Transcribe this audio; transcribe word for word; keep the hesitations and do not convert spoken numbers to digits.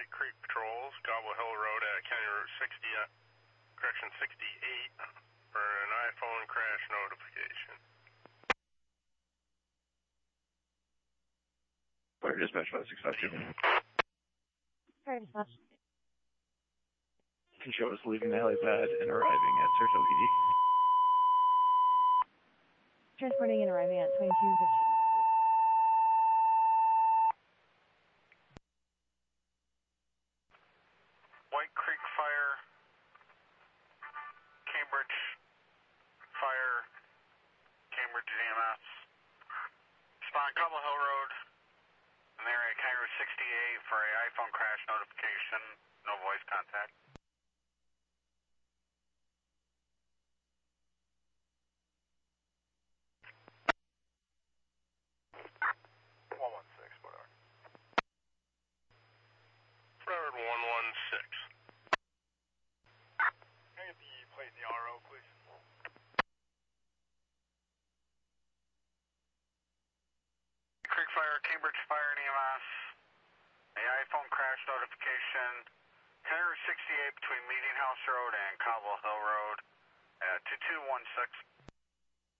White Creek Patrols, Gobble Hill Road at County Route sixty, uh, correction sixty-eight, for an iPhone crash notification. Fire dispatch five six five two. Fire dispatch. Can show us leaving the helipad and arriving at Sartell P D. Transporting and arriving at twenty-two fifteen. White Creek Fire, Cambridge Fire, Cambridge E M S. Spawn Cobble Hill Road, and they're at County Route sixty-eight for a iPhone crash notification, no voice contact. one one six, whatever. Forward one one six. Can I get the plate in the R O, please? Creek Fire, Cambridge Fire and E M S. A iPhone crash notification. County Route sixty-eight between Meeting House Road and Cobble Hill Road at two two one six.